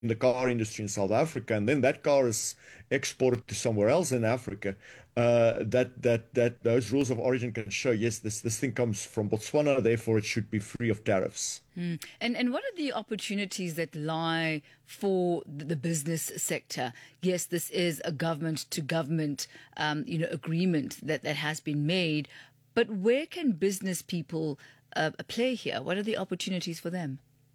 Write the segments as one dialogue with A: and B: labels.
A: the car industry in South Africa, and then that car is exported to somewhere else in Africa, that those rules of origin can show, yes, this thing comes from Botswana, therefore it should be free of tariffs.
B: And what are the opportunities that lie for the business sector? Yes, this is a government to government, agreement that has been made. But where can business people play here? What are the opportunities for them?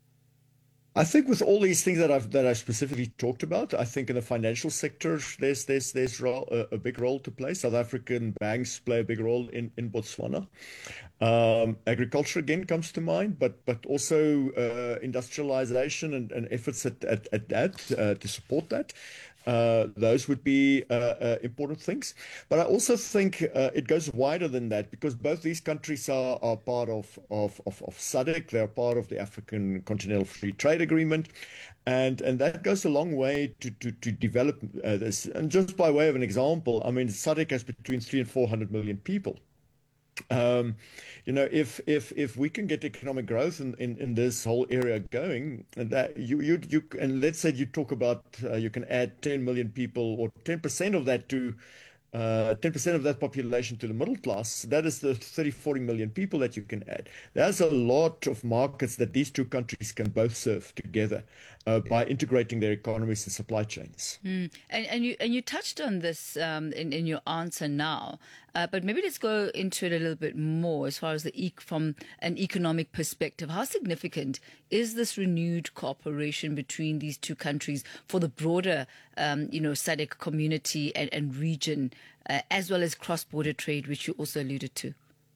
A: I think with all these things that I specifically talked about, I think in the financial sector there's a big role to play. South African banks play a big role in Botswana. Agriculture again comes to mind, but also industrialization and efforts at that to support that. Those would be important things. But I also think it goes wider than that because both these countries are part of SADC. They're part of the African Continental Free Trade Agreement. And that goes a long way to develop this. And just by way of an example, I mean, SADC has between 3 and 400 million people. Um, if we can get economic growth in this whole area going, and that you and let's say you talk about you can add 10 million people or 10% of that to 10% of that population to the middle class, that is the 30, 40 million people that you can add. There's a lot of markets that these two countries can both serve together by integrating their economies and supply chains.
B: And you touched on this in your answer now, but maybe let's go into it a little bit more as far as from an economic perspective. How significant is this renewed cooperation between these two countries for the broader, SADC community and region, as well as cross-border trade, which you also alluded to?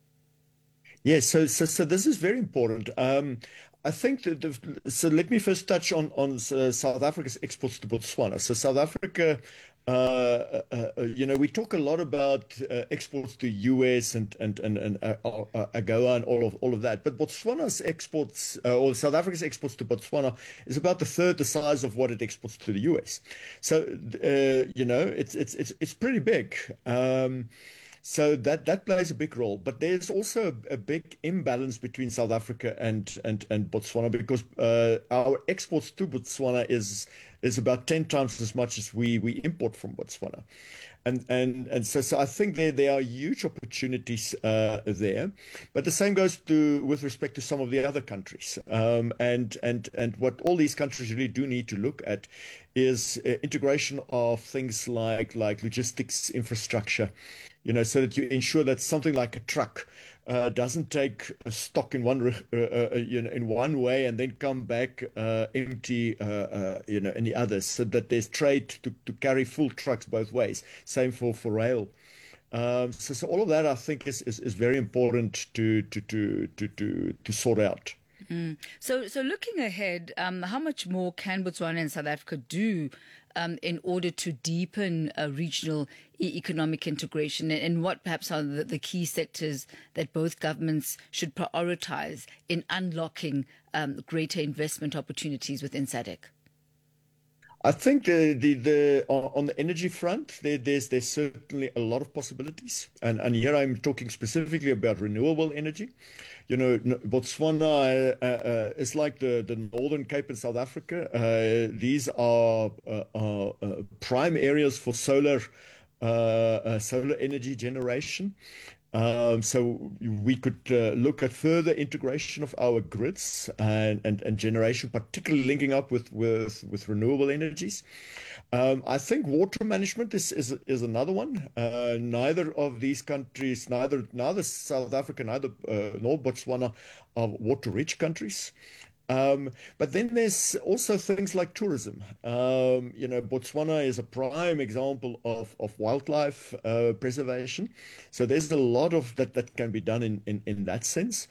A: Yes, so this is very important. I think that so let me first touch on South Africa's exports to Botswana. So South Africa, we talk a lot about exports to US and AGOA and all of that, but Botswana's exports or South Africa's exports to Botswana is about a third the size of what it exports to the US. So it's pretty big. So that plays a big role, but there's also a big imbalance between South Africa and Botswana because our exports to Botswana is about 10 times as much as we import from Botswana, and so I think there are huge opportunities there, but the same goes to with respect to some of the other countries, and what all these countries really do need to look at is integration of things like logistics infrastructure, so that you ensure that something like a truck doesn't take a stock in in one way and then come back empty, in the others, so that there's trade to carry full trucks both ways. Same for rail. So all of that I think is very important to sort out.
B: So looking ahead, how much more can Botswana and South Africa do in order to deepen regional economic integration, and what perhaps are the key sectors that both governments should prioritize in unlocking greater investment opportunities within SADC?
A: I think on the energy front, there's certainly a lot of possibilities, and here I'm talking specifically about renewable energy. Botswana is like the Northern Cape in South Africa. These are prime areas for solar energy generation. So we could look at further integration of our grids and generation, particularly linking up with renewable energies. I think water management is another one. Neither of these countries, neither South Africa, nor Botswana, are water-rich countries. But then there's also things like tourism. Botswana is a prime example of wildlife preservation. So there's a lot of that can be done in that sense.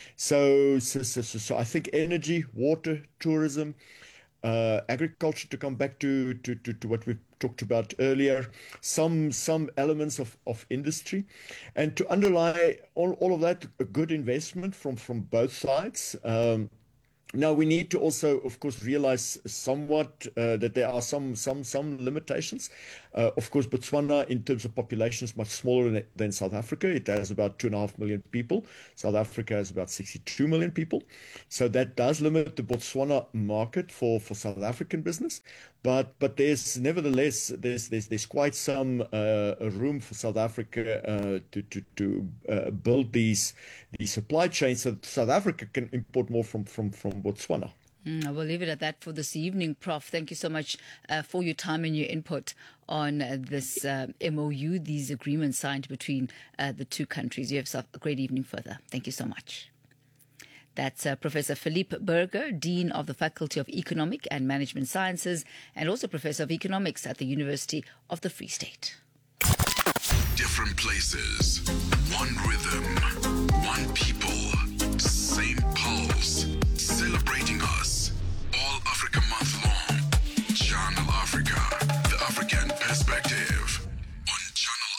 A: So I think energy, water, tourism, agriculture, to come back to what we talked about earlier, some elements of industry, and to underlie all of that, a good investment from both sides. Now we need to also, of course, realize somewhat that there are some limitations. Of course, Botswana, in terms of population, is much smaller than South Africa. It has about 2.5 million people. South Africa has about 62 million people. So that does limit the Botswana market for South African business. But there's nevertheless there's quite some room for South Africa to build these supply chains so that South Africa can import more from Botswana.
B: I will leave it at that for this evening, Prof. Thank you so much for your time and your input on this MOU, these agreements signed between the two countries. You have yourself a great evening further. Thank you so much. That's Professor Philippe Berger, Dean of the Faculty of Economic and Management Sciences, and also Professor of Economics at the University of the Free State.
C: Different places, one rhythm, one people, same pulse, celebrating us. All Africa month long. Channel Africa, the African perspective on Channel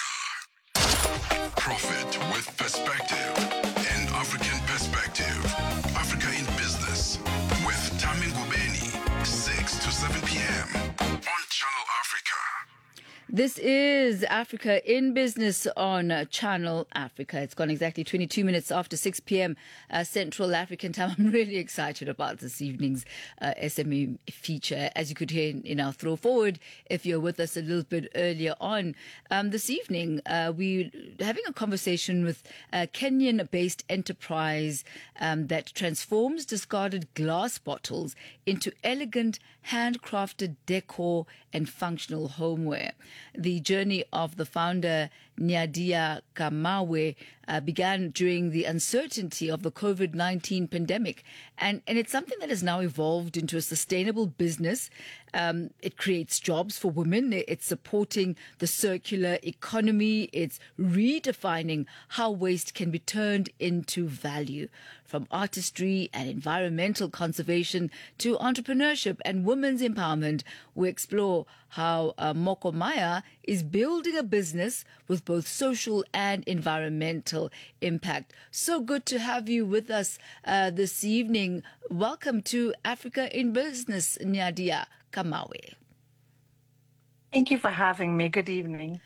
C: Africa. Profit with perspective. African Perspective, Africa in Business, with Tami Ngubeni, 6 to 7 p.m. on Channel Africa.
B: This is Africa in Business on Channel Africa. It's gone exactly 22 minutes after 6 p.m. Central African time. I'm really excited about this evening's SME feature. As you could hear in our throw forward, if you're with us a little bit earlier on, this evening we're having a conversation with a Kenyan-based enterprise that transforms discarded glass bottles into elegant, handcrafted decor and functional homeware. The journey of the founder, Nyadia Kamawe, began during the uncertainty of the COVID-19 pandemic. And it's something that has now evolved into a sustainable business. It creates jobs for women. It's supporting the circular economy. It's redefining how waste can be turned into value. From artistry and environmental conservation to entrepreneurship and women's empowerment, we explore how Mokomaya is building a business with both social and environmental impact. So good to have you with us this evening. Welcome to Africa in Business, Nyadia Kamawe.
D: Thank you for having me. Good evening.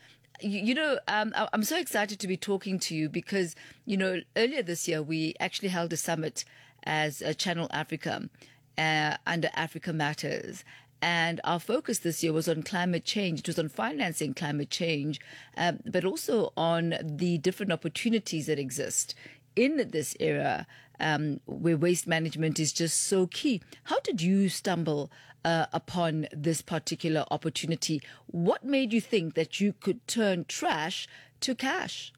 B: I'm so excited to be talking to you because, earlier this year, we actually held a summit as Channel Africa under Africa Matters. And our focus this year was on climate change. It was on financing climate change, but also on the different opportunities that exist in this era where waste management is just so key. How did you stumble upon this particular opportunity? What made you think that you could turn trash to cash?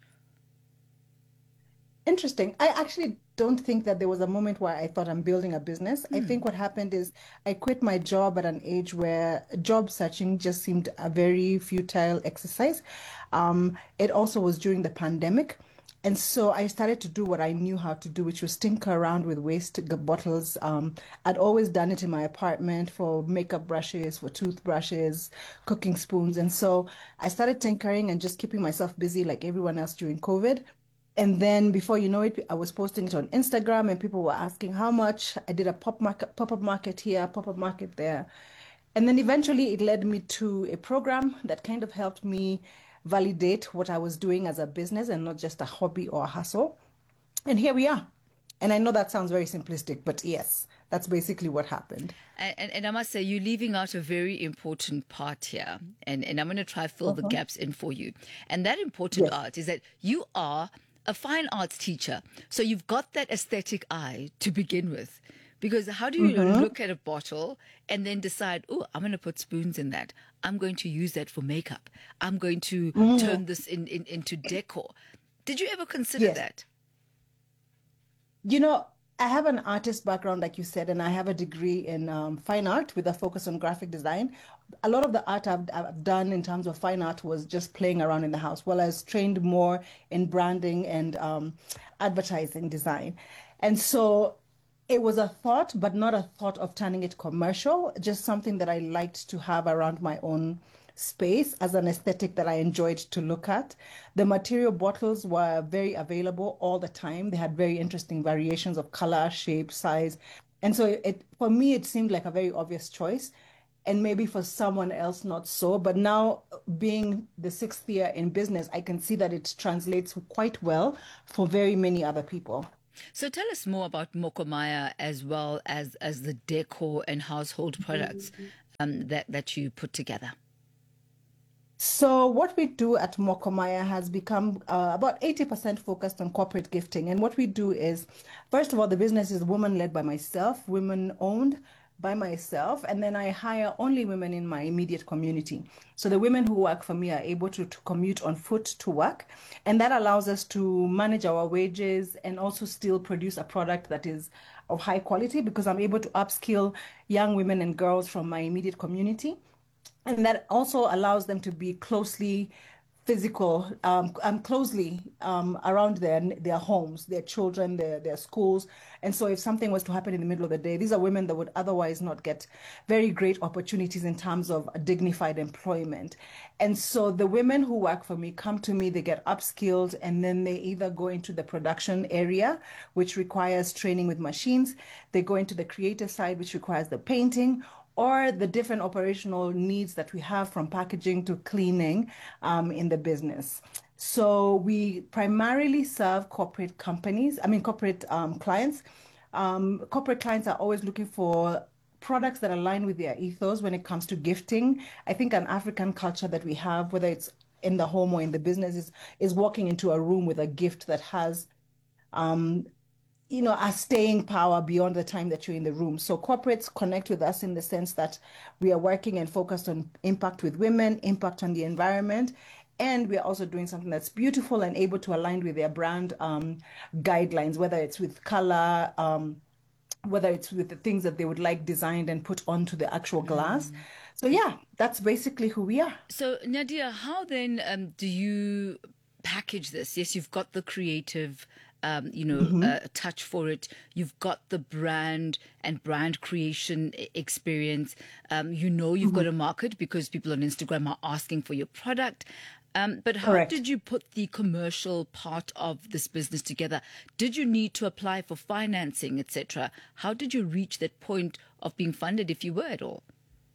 D: Interesting. I actually don't think that there was a moment where I thought I'm building a business. I think what happened is I quit my job at an age where job searching just seemed a very futile exercise. It also was during the pandemic. And so I started to do what I knew how to do, which was tinker around with waste bottles. I'd always done it in my apartment for makeup brushes, for toothbrushes, cooking spoons. And so I started tinkering and just keeping myself busy like everyone else during COVID. And then before you know it, I was posting it on Instagram and people were asking how much. I did a pop-up market here, pop-up market there. And then eventually it led me to a program that kind of helped me validate what I was doing as a business and not just a hobby or a hustle. And here we are. And I know that sounds very simplistic, but yes, that's basically what happened.
B: And I must say, you're leaving out a very important part here. And I'm going to try fill the gaps in for you. And that important part is that you are a fine arts teacher. So you've got that aesthetic eye to begin with. Because how do you look at a bottle and then decide, oh, I'm going to put spoons in that. I'm going to use that for makeup. I'm going to turn this into decor. Did you ever consider that?
D: I have an artist background, like you said, and I have a degree in fine art with a focus on graphic design. A lot of the art I've done in terms of fine art was just playing around in the house, while I was trained more in branding and advertising design. And so it was a thought, but not a thought of turning it commercial, just something that I liked to have around my own space as an aesthetic that I enjoyed to look at. The material bottles were very available all the time. They had very interesting variations of color, shape, size. And so for me, it seemed like a very obvious choice. And maybe for someone else, not so. But now, being the 6th year in business, I can see that it translates quite well for very many other people.
B: So tell us more about Mokomaya as well as the decor and household products that you put together.
D: So what we do at Mokomaya has become about 80% focused on corporate gifting. And what we do is, first of all, the business is woman-led by myself, women-owned by myself, and then I hire only women in my immediate community. So the women who work for me are able to commute on foot to work, and that allows us to manage our wages and also still produce a product that is of high quality, because I'm able to upskill young women and girls from my immediate community. And that also allows them to be closely closely around their homes, their children, their schools. And so if something was to happen in the middle of the day, these are women that would otherwise not get very great opportunities in terms of dignified employment. And so the women who work for me come to me, they get upskilled, and then they either go into the production area, which requires training with machines. They go into the creative side, which requires the painting, or the different operational needs that we have, from packaging to cleaning in the business. So we primarily serve corporate clients. Corporate clients are always looking for products that align with their ethos when it comes to gifting. I think an African culture that we have, whether it's in the home or in the business, is walking into a room with a gift that has a staying power beyond the time that you're in the room. So corporates connect with us in the sense that we are working and focused on impact with women, impact on the environment, and we are also doing something that's beautiful and able to align with their brand guidelines, whether it's with color, whether it's with the things that they would like designed and put onto the actual glass. So yeah, that's basically who we are.
B: So Nadia, how then do you package this? Yes, you've got the creative touch for it. You've got the brand and brand creation experience. You've got a market because people on Instagram are asking for your product. But how
D: Correct.
B: did you put the commercial part of this business together? Did you need to apply for financing, etc.? How did you reach that point of being funded, if you were at all?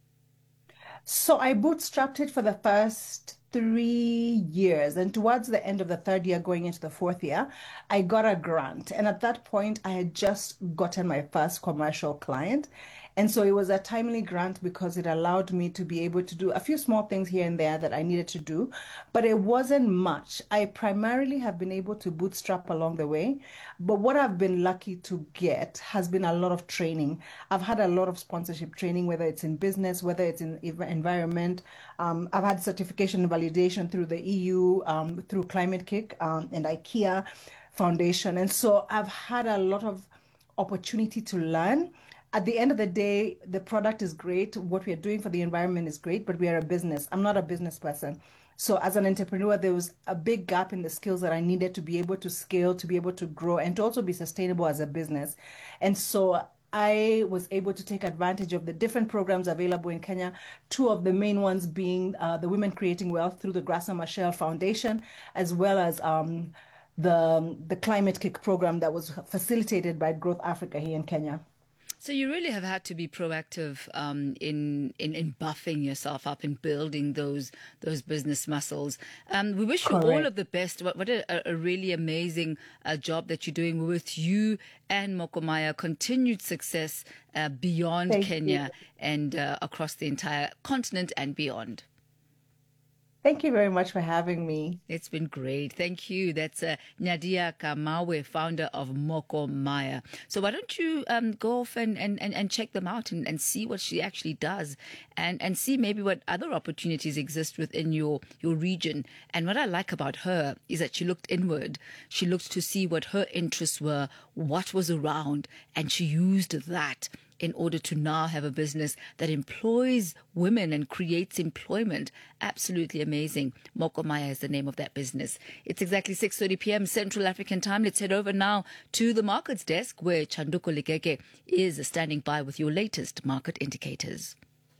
D: So I bootstrapped it for the first 3 years. And towards the end of the 3rd year, going into the 4th year, I got a grant. And at that point, I had just gotten my first commercial client. And so it was a timely grant because it allowed me to be able to do a few small things here and there that I needed to do, but it wasn't much. I primarily have been able to bootstrap along the way, but what I've been lucky to get has been a lot of training. I've had a lot of sponsorship training, whether it's in business, whether it's in environment. I've had certification and validation through the EU, through Climate Kick and IKEA Foundation. And so I've had a lot of opportunity to learn. At the end of the day, the product is great. What we are doing for the environment is great, but we are a business. I'm not a business person. So as an entrepreneur, there was a big gap in the skills that I needed to be able to scale, to be able to grow, and to also be sustainable as a business. And so I was able to take advantage of the different programs available in Kenya, 2 of the main ones being the Women Creating Wealth through the Graça Machel Foundation, as well as the Climate Kick program that was facilitated by Growth Africa here in Kenya.
B: So you really have had to be proactive in buffing yourself up and building those business muscles. We wish you all of the best. What a really amazing job that you're doing with you and Mokomaya. Continued success beyond
D: Thank
B: Kenya
D: you.
B: and across the entire continent and beyond.
D: Thank you very much for having me.
B: It's been great. Thank you. That's Nadia Kamawe, founder of Mokomaya. So why don't you go off and check them out and see what she actually does and see maybe what other opportunities exist within your region. And what I like about her is that she looked inward. She looked to see what her interests were, what was around, and she used that in order to now have a business that employs women and creates employment. Absolutely amazing. Mokomaya is the name of that business. It's exactly 6:30 p.m. Central African time. Let's head over now to the markets desk where Chanduko Ligege is standing by with your latest market indicators.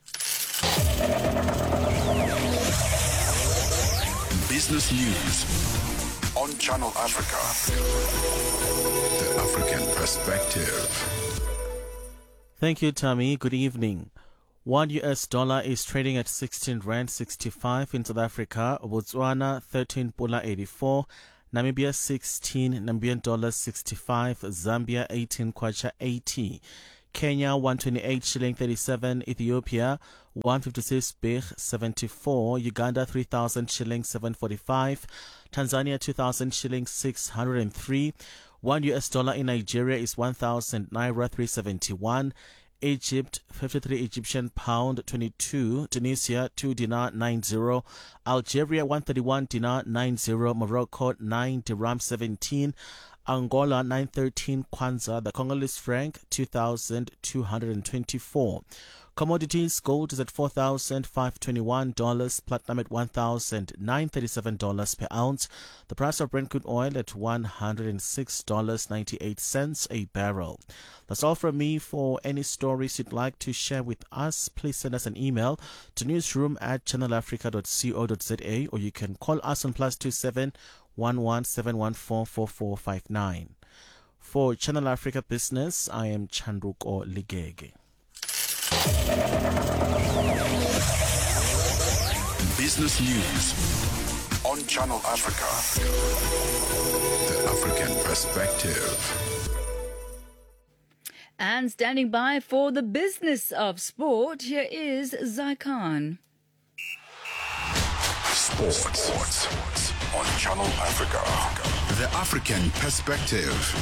C: Business News on Channel Africa. The African Perspective.
E: Thank you, Tammy. Good evening. $1 is trading at 16 Rand 65 in South Africa, Botswana 13 Pula 84, Namibia 16 Namibian dollars 65, Zambia 18 Kwacha 80, Kenya 128 shilling 37, Ethiopia 156 birr 74, Uganda 3,000 shillings 745, Tanzania 2,000 shillings 603, $1 in Nigeria is 1,000 naira 371, Egypt 53 Egyptian pound 22, Tunisia 2 dinar 90, Algeria 131 dinar 90, Morocco 9 dirham 17, Angola 913 kwanza, the Congolese franc 2,224. Commodities: gold is at $4,521, platinum at $1,937 per ounce. The price of Brent crude oil at $106.98 a barrel. That's all from me. For any stories you'd like to share with us, please send us an email to newsroom@channelafrica.co.za, or you can call us on +27 117144459. For Channel Africa Business, I am Chandruko Ligege.
C: Business News on Channel Africa. The African Perspective.
B: And standing by for the business of sport, here is Zycon.
C: Sports on Channel Africa. The African Perspective.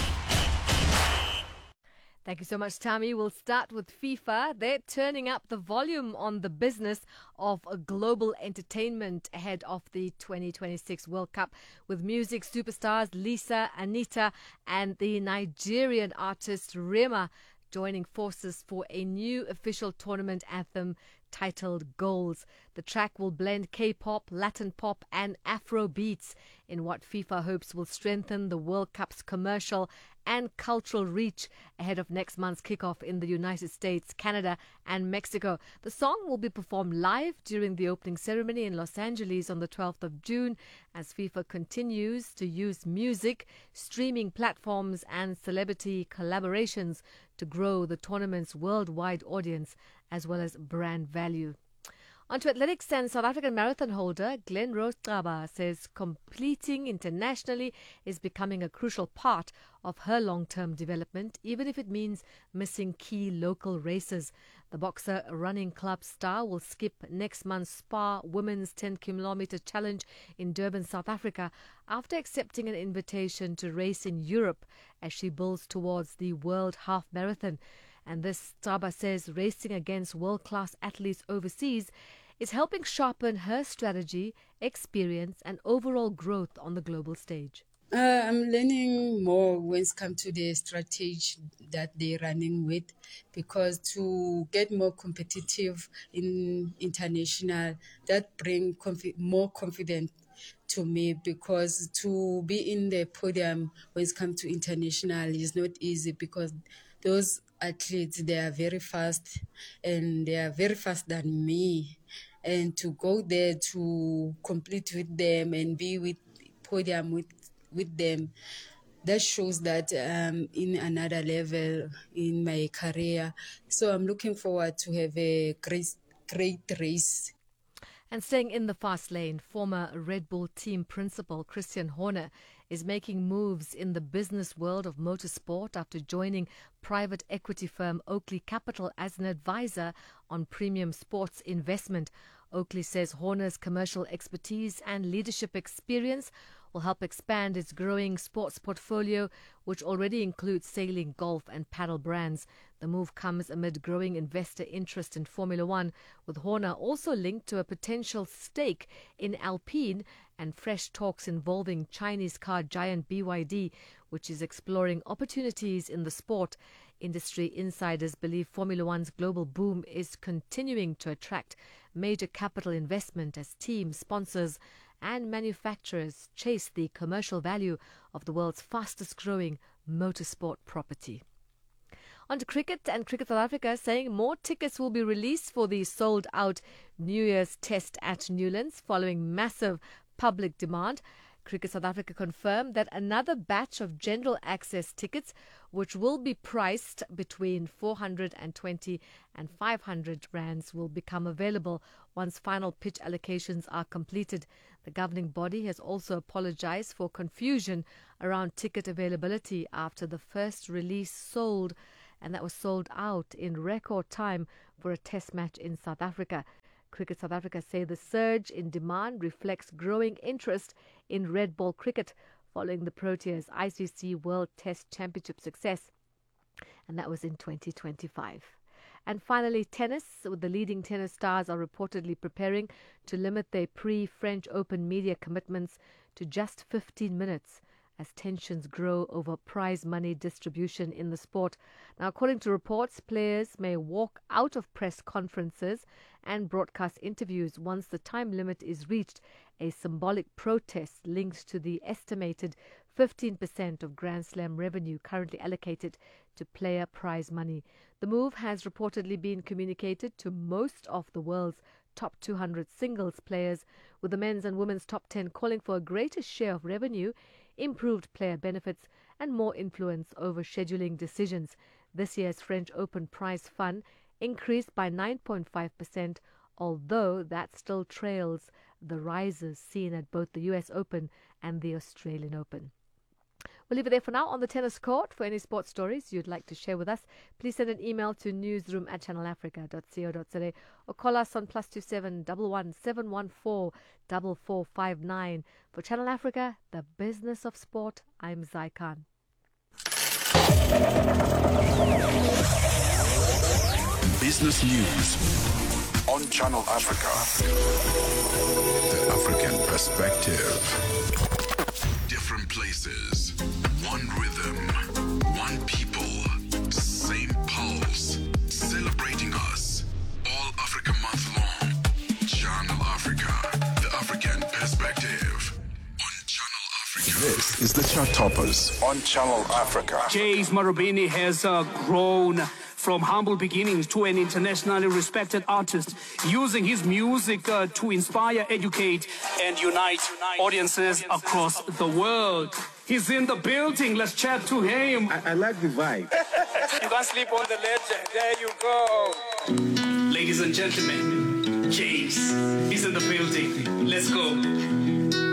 F: Thank you so much, Tammy. We'll start with FIFA. They're turning up the volume on the business of global entertainment ahead of the 2026 World Cup, with music superstars Lisa, Anita, and the Nigerian artist Rema joining forces for a new official tournament anthem titled Goals. The track will blend K-pop, Latin pop and Afro beats in what FIFA hopes will strengthen the World Cup's commercial and cultural reach ahead of next month's kickoff in the United States, Canada and Mexico. The song will be performed live during the opening ceremony in Los Angeles on the 12th of June as FIFA continues to use music, streaming platforms and celebrity collaborations to grow the tournament's worldwide audience as well as brand value. On to athletics, and South African marathon holder Glenn Rose Xaba says completing internationally is becoming a crucial part of her long-term development, even if it means missing key local races. The Boxer Running Club star will skip next month's Spa Women's 10-kilometer challenge in Durban, South Africa, after accepting an invitation to race in Europe as she builds towards the World Half Marathon. And this, Xaba says, racing against world-class athletes overseas is helping sharpen her strategy, experience and overall growth on the global stage.
G: I'm learning more when it comes to the strategy that they're running with, because to get more competitive in international, that bring more confidence to me, because to be in the podium when it comes to international is not easy, because those athletes, they are very fast and they are very fast than me. And to go there to compete with them and be with podium with them, that shows that in another level in my career. So I'm looking forward to have a great race.
F: And staying in the fast lane, former Red Bull team principal Christian Horner is making moves in the business world of motorsport after joining private equity firm Oakley Capital as an advisor on premium sports investment. Oakley says Horner's commercial expertise and leadership experience will help expand its growing sports portfolio, which already includes sailing, golf and paddle brands. The move comes amid growing investor interest in Formula One, with Horner also linked to a potential stake in Alpine and fresh talks involving Chinese car giant BYD, which is exploring opportunities in the sport. Industry insiders believe Formula One's global boom is continuing to attract major capital investment as teams, sponsors and manufacturers chase the commercial value of the world's fastest growing motorsport property. On to cricket, and Cricket South Africa saying more tickets will be released for the sold-out New Year's Test at Newlands following massive public demand. Cricket South Africa confirmed that another batch of general access tickets, which will be priced between 420 and 500 rands, will become available once final pitch allocations are completed. The governing body has also apologized for confusion around ticket availability after the first release sold, and that was sold out in record time for a test match in South Africa. Cricket South Africa say the surge in demand reflects growing interest in red ball cricket following the Proteas ICC World Test Championship success, and that was in 2025. And finally, tennis. The leading tennis stars are reportedly preparing to limit their pre-French Open media commitments to just 15 minutes as tensions grow over prize money distribution in the sport. Now, according to reports, players may walk out of press conferences and broadcast interviews once the time limit is reached, a symbolic protest linked to the estimated 15% of Grand Slam revenue currently allocated to player prize money. The move has reportedly been communicated to most of the world's top 200 singles players, with the men's and women's top 10 calling for a greater share of revenue, improved player benefits and more influence over scheduling decisions. This year's French Open prize fund increased by 9.5%, although that still trails the rises seen at both the US Open and the Australian Open. We'll leave it there for now on the tennis court. For any sports stories you'd like to share with us, please send an email to newsroom@channelafrica.co.za or call us on +27 11 714 4459. For Channel Africa, the business of sport, I'm Zai Khan.
C: Business news on Channel Africa. The African perspective. Different places, one rhythm, one people, same pulse, celebrating us. All Africa month long. Channel Africa, the African perspective on Channel Africa. This is the Chart Toppers on Channel Africa.
H: Jace Marubeni has grown from humble beginnings to an internationally respected artist, using his music to inspire, educate, and unite audiences across the world. He's in the building. Let's chat to him.
I: I like the vibe.
H: You can't sleep on the legend. There you go. Ladies and gentlemen, Jace is in the building. Let's go.